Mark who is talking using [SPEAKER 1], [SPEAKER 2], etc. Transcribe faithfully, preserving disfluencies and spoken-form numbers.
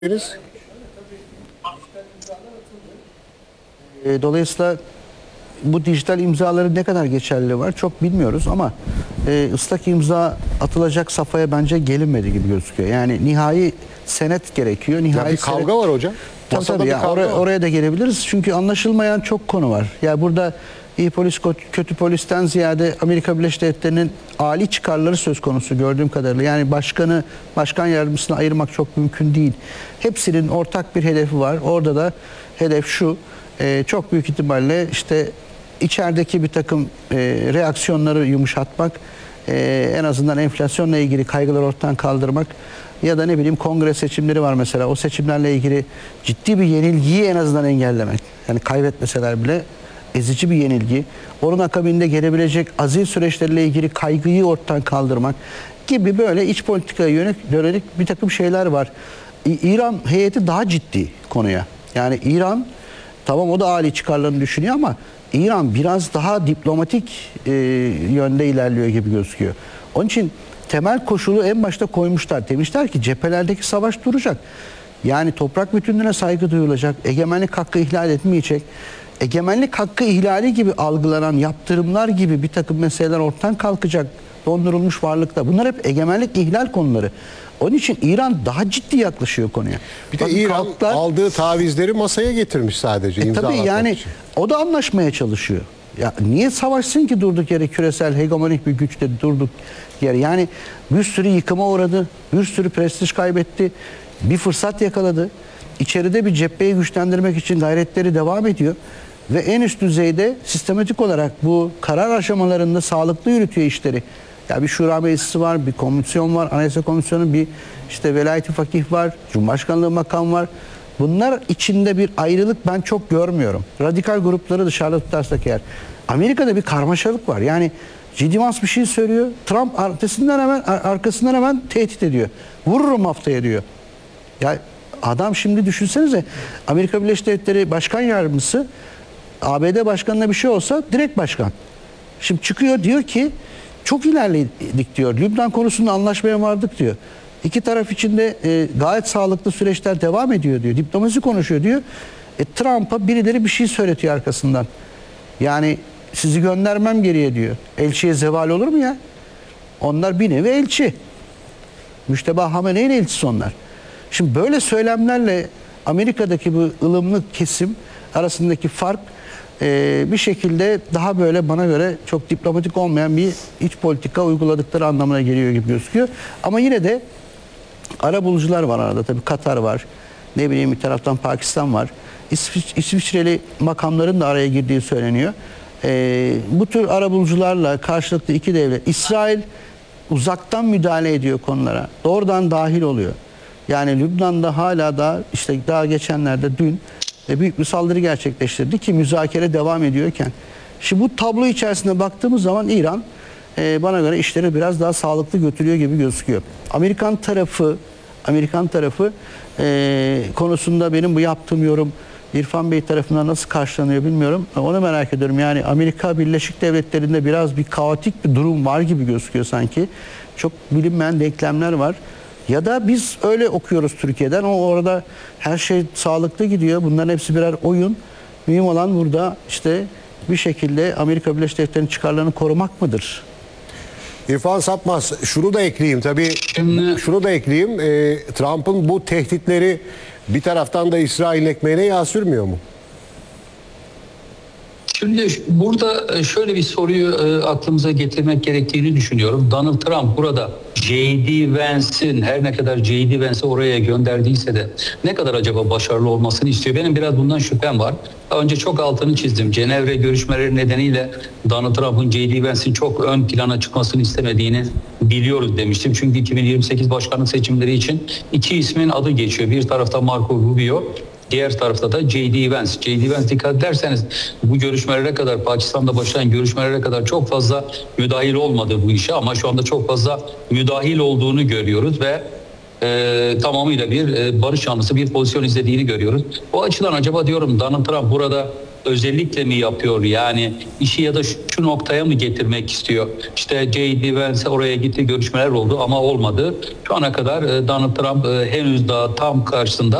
[SPEAKER 1] Dolayısıyla bu dijital imzaların ne kadar geçerli var çok bilmiyoruz ama e, ıslak imza atılacak safhaya bence gelinmedi gibi gözüküyor. Yani nihai senet gerekiyor. Nihai
[SPEAKER 2] ya bir kavga
[SPEAKER 1] senet...
[SPEAKER 2] var hocam.
[SPEAKER 1] Tabii tabii ya, or oraya da gelebiliriz. Çünkü anlaşılmayan çok konu var. Yani burada iyi polis kötü polisten ziyade Amerika Birleşik Devletleri'nin âli çıkarları söz konusu gördüğüm kadarıyla. Yani başkanı, başkan yardımcısını ayırmak çok mümkün değil. Hepsinin ortak bir hedefi var. Orada da hedef şu. E, çok büyük ihtimalle işte içerideki bir takım e, reaksiyonları yumuşatmak, e, en azından enflasyonla ilgili kaygıları ortadan kaldırmak ya da ne bileyim kongre seçimleri var mesela, o seçimlerle ilgili ciddi bir yenilgiyi en azından engellemek. Yani kaybetmeseler bile ezici bir yenilgi, onun akabinde gelebilecek azil süreçleriyle ilgili kaygıyı ortadan kaldırmak gibi böyle iç politikaya yönelik, yönelik bir takım şeyler var. İran heyeti daha ciddi konuya. Yani İran tamam, o da âli çıkarlarını düşünüyor ama İran biraz daha diplomatik e, yönde ilerliyor gibi gözüküyor. Onun için temel koşulu en başta koymuşlar. Demişler ki cephelerdeki savaş duracak. Yani toprak bütünlüğüne saygı duyulacak. Egemenlik hakkı ihlal etmeyecek. Egemenlik hakkı ihlali gibi algılanan yaptırımlar gibi bir takım meseleler ortadan kalkacak. Dondurulmuş varlıkta. Bunlar hep egemenlik ihlal konuları. Onun için İran daha ciddi yaklaşıyor konuya.
[SPEAKER 2] Bir de
[SPEAKER 1] Bakın
[SPEAKER 2] İran
[SPEAKER 1] kalktılar,
[SPEAKER 2] aldığı tavizleri masaya getirmiş sadece.
[SPEAKER 1] e, tabii yani için. O da anlaşmaya çalışıyor. Ya niye savaşsın ki durduk yere, küresel hegemonik bir güçte durduk yere? Yani bir sürü yıkıma uğradı, bir sürü prestij kaybetti, bir fırsat yakaladı. İçeride bir cepheyi güçlendirmek için gayretleri devam ediyor. Ve en üst düzeyde sistematik olarak bu karar aşamalarında sağlıklı yürütüyor işleri. Ya bir şura meclisi var, bir komisyon var, anayasa komisyonu, bir işte velayeti fakih var, cumhurbaşkanlığı makam var. Bunlar içinde bir ayrılık ben çok görmüyorum. Radikal grupları dışarıda tutarsak eğer. Amerika'da bir karmaşalık var. Yani J D Vance bir şey söylüyor. Trump arkasından hemen arkasından hemen tehdit ediyor. Vururum haftaya diyor. Ya adam, şimdi düşünsenize, Amerika Birleşik Devletleri Başkan Yardımcısı, A B D Başkanı'na bir şey olsa direkt başkan. Şimdi çıkıyor diyor ki çok ilerledik diyor. Lübnan konusunda anlaşmaya vardık diyor. İki taraf içinde e, gayet sağlıklı süreçler devam ediyor diyor. Diplomasi konuşuyor diyor. E, Trump'a birileri bir şey söyletiyor arkasından. Yani sizi göndermem geriye diyor. Elçiye zeval olur mu ya? Onlar bir nevi elçi. Müşteba Hamene'nin elçisi onlar. Şimdi böyle söylemlerle Amerika'daki bu ılımlı kesim arasındaki fark e, bir şekilde daha böyle bana göre çok diplomatik olmayan bir iç politika uyguladıkları anlamına geliyor gibi gözüküyor. Ama yine de arabulucular var arada. Tabii Katar var. Ne bileyim bir taraftan Pakistan var. İsviç, İsviçreli makamların da araya girdiği söyleniyor. E, bu tür arabulucularla karşılıklı iki devlet. İsrail uzaktan müdahale ediyor konulara. Doğrudan dahil oluyor. Yani Lübnan'da hala da işte daha geçenlerde dün büyük bir saldırı gerçekleştirdi ki müzakere devam ediyorken. Şimdi bu tablo içerisinde baktığımız zaman İran e, bana göre işleri biraz daha sağlıklı götürüyor gibi gözüküyor. Amerikan tarafı Amerikan tarafı e, konusunda benim bu yaptığım yorum İrfan Bey tarafından nasıl karşılanıyor bilmiyorum. Onu merak ediyorum. Yani Amerika Birleşik Devletleri'nde biraz bir kaotik bir durum var gibi gözüküyor sanki. Çok bilinmeyen denklemler var. Ya da biz öyle okuyoruz Türkiye'den. O orada her şey sağlıklı gidiyor. Bunların hepsi birer oyun. Mühim olan burada işte bir şekilde Amerika Birleşik Devletleri'nin çıkarlarını korumak mıdır?
[SPEAKER 2] İrfan Sapmaz, şunu da ekleyeyim tabii. Şimdi, şunu da ekleyeyim. E, Trump'ın bu tehditleri bir taraftan da İsrail'in ekmeğine yağ sürmüyor mu?
[SPEAKER 3] Şimdi burada şöyle bir soruyu aklımıza getirmek gerektiğini düşünüyorum. Donald Trump burada J D Vance'in, her ne kadar J D Vance'i oraya gönderdiyse de ne kadar acaba başarılı olmasını istiyor? Benim biraz bundan şüphem var. Daha önce çok altını çizdim. Cenevre görüşmeleri nedeniyle Donald Trump'ın J D Vance'in çok ön plana çıkmasını istemediğini biliyoruz demiştim. Çünkü iki bin yirmi sekiz başkanlık seçimleri için iki ismin adı geçiyor. Bir tarafta Marco Rubio, diğer tarafta da J D Vance. J D Vance, dikkat ederseniz bu görüşmelere kadar, Pakistan'da başlayan görüşmelere kadar çok fazla müdahil olmadı bu işe, ama şu anda çok fazla müdahil olduğunu görüyoruz ve e, tamamıyla bir e, barış yanlısı bir pozisyon izlediğini görüyoruz. O açıdan acaba diyorum Donald Trump burada özellikle mi yapıyor, yani işi, ya da şu şu noktaya mı getirmek istiyor? İşte J D Vance oraya gitti, görüşmeler oldu ama olmadı. Şu ana kadar Donald Trump henüz daha tam karşısında